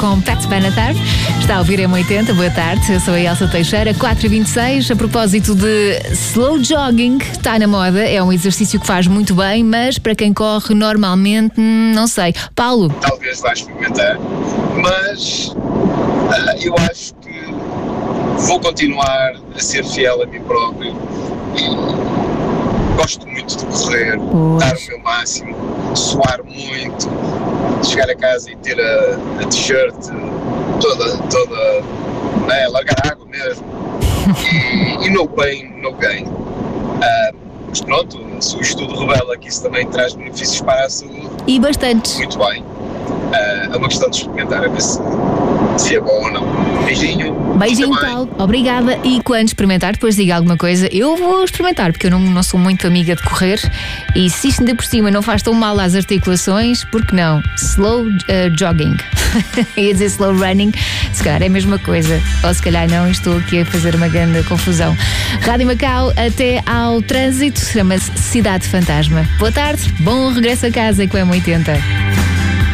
com Pat Benatar. Está a ouvir M80, boa tarde, eu sou a Elsa Teixeira, 4h26. A propósito de slow jogging, está na moda, é um exercício que faz muito bem, mas para quem corre normalmente, não sei. Paulo? Talvez vá experimentar, mas eu acho que vou continuar a ser fiel a mim próprio e gosto muito de correr, dar o meu máximo, suar muito, chegar a casa e ter a t-shirt toda né, largar água mesmo e no pain, no gain. Mas pronto, o estudo revela que isso também traz benefícios para a saúde. E bastantes. Muito bem. É uma questão de experimentar, a ver se é bom ou não. Beijinho. Beijinho, Paulo. Obrigada. E quando experimentar, depois diga alguma coisa. Eu vou experimentar, porque eu não sou muito amiga de correr. E se isto ainda por cima não faz tão mal às articulações, por que não? Slow jogging. Ia dizer slow running. Se calhar é a mesma coisa. Ou se calhar não, estou aqui a fazer uma grande confusão. Rádio Macau, até ao trânsito. Chama-se Cidade Fantasma. Boa tarde. Bom regresso a casa com a M80.